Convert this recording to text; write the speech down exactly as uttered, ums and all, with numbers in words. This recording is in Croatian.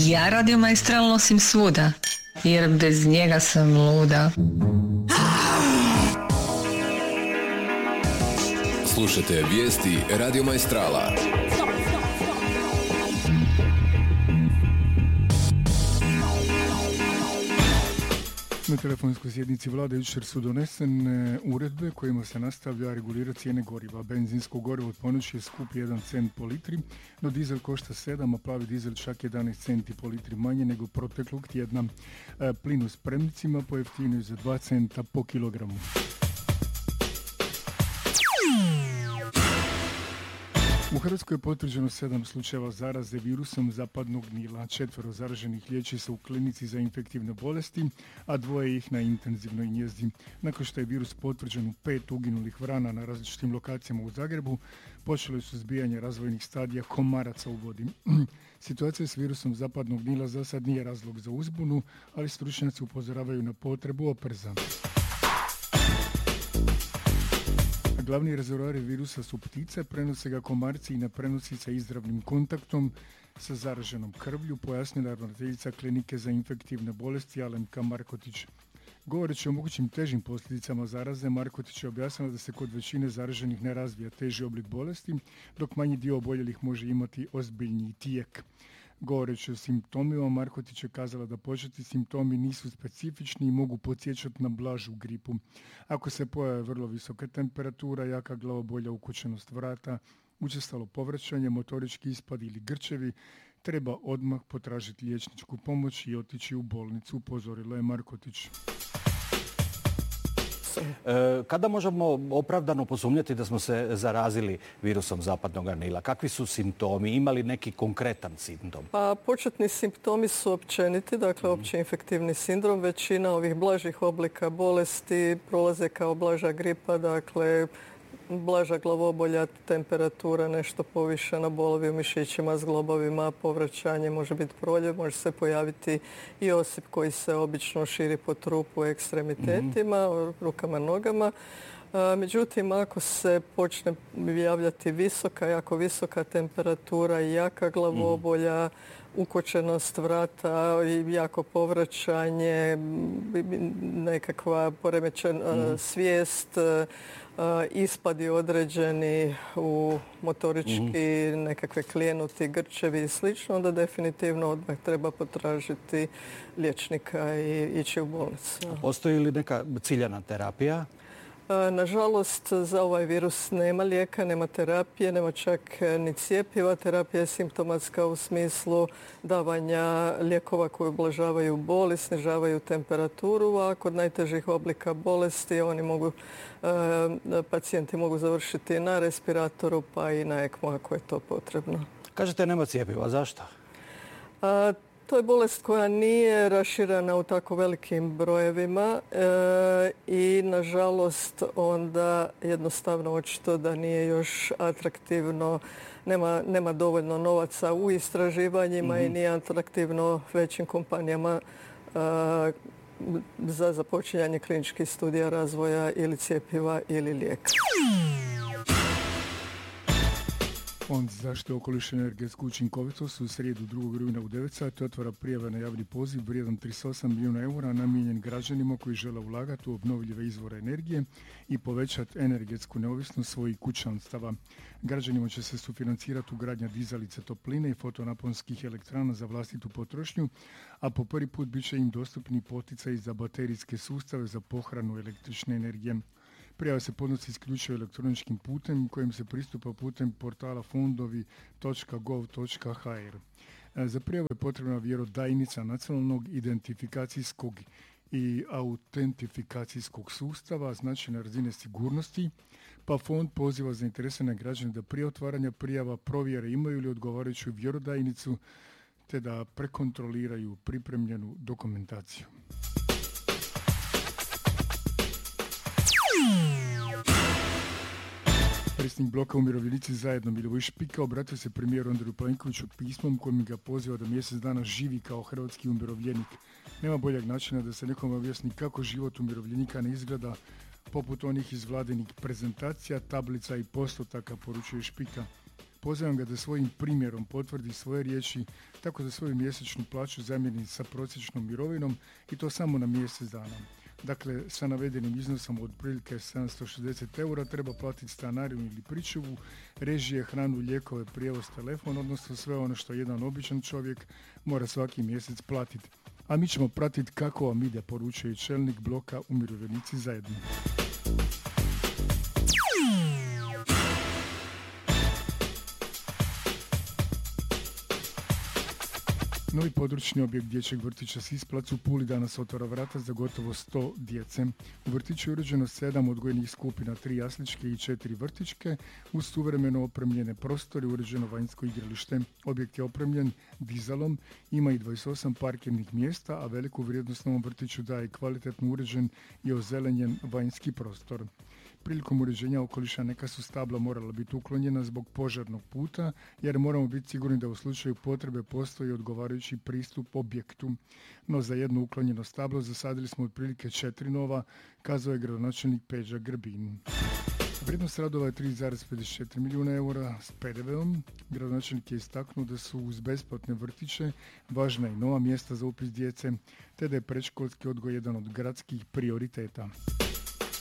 Ja Radio Maestral nosim svuda, jer bez njega sam luda. Slušajte vijesti Radio Maestrala. Na telefonskoj sjednici vlade jučer su donesene uredbe kojima se nastavlja regulirati cijene goriva. Benzinsko gorivo od ponoći je skup jedan cent po litri, no dizel košta sedam, a plavi dizel čak jedanaest centi po litri manje nego proteklog tjedna. Plin u spremnicima pojeftinio za dva centa po kilogramu. U Hrvatskoj je potvrđeno sedam slučajeva zaraze virusom zapadnog Nila. Četvero zaraženih liječi se u klinici za infektivne bolesti, a dvoje ih na intenzivnoj njezi. Nakon što je virus potvrđen u pet uginulih vrana na različitim lokacijama u Zagrebu, počeli su zbijanje razvojnih stadija komaraca u vodi. Situacija s virusom zapadnog Nila za sad nije razlog za uzbunu, ali stručnjaci upozoravaju na potrebu opreza. Glavni rezervoari virusa su ptice, prenose ga komarci i ne prenosi se izravnim kontaktom sa zaraženom krvlju, pojasnila ravnateljica klinike za infektivne bolesti Alemka Markotić. Govoreći o mogućim težim posljedicama zaraze, Markotić je objasnila da se kod većine zaraženih ne razvija teži oblik bolesti, dok manji dio oboljelih može imati ozbiljniji tijek. Govoreći o simptomima, Markotić je kazala da početni simptomi nisu specifični i mogu podsjećati na blažu gripu. Ako se pojave vrlo visoka temperatura, jaka glavobolja, ukućenost vrata, učestalo povraćanje, motorički ispad ili grčevi, treba odmah potražiti liječničku pomoć i otići u bolnicu, upozorila je Markotić. Kada možemo opravdano posumnjati da smo se zarazili virusom zapadnog Nila? Kakvi su simptomi? Ima li neki konkretan simptom? Pa početni simptomi su općeniti, dakle opći infektivni sindrom. Većina ovih blažih oblika bolesti prolaze kao blaža gripa, dakle blaža glavobolja, temperatura, nešto povišena, bolovi u mišićima, zglobovima, povraćanje, može biti proljev, može se pojaviti i osip koji se obično širi po trupu, ekstremitetima, mm-hmm. rukama, nogama. Međutim, ako se počne javljati visoka, jako visoka temperatura i jaka glavobolja, mm. ukočenost vrata, jako povraćanje, nekakva poremećena mm. svijest, ispadi određeni u motorički, mm. nekakve klijenuti, grčevi i slično, onda definitivno odmah treba potražiti liječnika i ići u bolnicu. Postoji li neka ciljana terapija? Nažalost, za ovaj virus nema lijeka, nema terapije, nema čak ni cjepiva. Terapija je simptomatska u smislu davanja lijekova koji ublažavaju bol i snižavaju temperaturu, a kod najtežih oblika bolesti oni mogu, pacijenti mogu završiti na respiratoru pa i na ekmo ako je to potrebno. Kažete nema cjepiva, zašto? A, To je bolest koja nije raširena u tako velikim brojevima e, i nažalost onda jednostavno očito da nije još atraktivno, nema, nema dovoljno novaca u istraživanjima mm-hmm. i nije atraktivno većim kompanijama e, za započinjanje kliničkih studija razvoja ili cjepiva ili lijeka. Fond za zaštitu okoliša i energetsku učinkovitost u srijedu drugog rujna u devet sati otvara prijave na javni poziv vrijedan trideset osam milijuna eura namijenjen građanima koji žele ulagati u obnovljive izvore energije i povećati energetsku neovisnost svojih kućanstava. Građanima će se sufinancirati ugradnja dizalice topline i fotonaponskih elektrana za vlastitu potrošnju, a po prvi put bit će im dostupni poticaji za baterijske sustave za pohranu električne energije. Prijava se podnosi isključivo elektroničkim putem kojim se pristupa putem portala fondovi točka gov točka ha er. Za prijavu je potrebna vjerodajnica nacionalnog identifikacijskog i autentifikacijskog sustava, značajne razine sigurnosti, pa fond poziva zainteresirane građane da prije otvaranja prijava provjere imaju li odgovarajuću vjerodajnicu te da prekontroliraju pripremljenu dokumentaciju. Predsjednik bloka Umirovljenici zajedno Milivoj Špika obratio se premijeru Andreju Plenkoviću pismom kojim ga poziva da mjesec dana živi kao hrvatski umirovljenik. Nema boljeg načina da se nekom objasni kako život umirovljenika ne izgleda poput onih iz vladinih prezentacija, tablica i postotaka, poručuje Špika. Pozivam ga da svojim primjerom potvrdi svoje riječi tako da svoju mjesečnu plaću zamijeni sa prosječnom mirovinom i to samo na mjesec dana. Dakle, sa navedenim iznosom od prilike sedamsto šezdeset eura treba platiti stanarinu ili pričuvu, režije, hranu, lijekove, prijevoz, telefon, odnosno sve ono što jedan običan čovjek mora svaki mjesec platiti. A mi ćemo pratiti kako vam ide, poručuje čelnik bloka Umirovljenici zajedno. Novi područni objekt dječjeg vrtića Sisplac u Puli danas otvara vrata za gotovo sto djece. U vrtiću je uređeno sedam odgojnih skupina, tri jasličke i četiri vrtićke, uz suvremeno opremljene prostore, uređeno vanjsko igralište. Objekt je opremljen dizalom, ima i dvadeset osam parkirnih mjesta, a veliku vrijednost novom vrtiću daje kvalitetno uređen i ozelenjen vanjski prostor. Prilikom uređenja okoliša neka su stabla morala biti uklonjena zbog požarnog puta, jer moramo biti sigurni da u slučaju potrebe postoji odgovarajući pristup objektu. No za jedno uklonjeno stablo zasadili smo otprilike četiri nova, kazao je gradonačelnik Peđa Grbin. Vrijednost radova je tri zarez pedeset četiri milijuna eura s pe de veom. Gradonačelnik je istaknuo da su uz besplatne vrtiće važna i nova mjesta za upis djece, te da je predškolski odgoj jedan od gradskih prioriteta.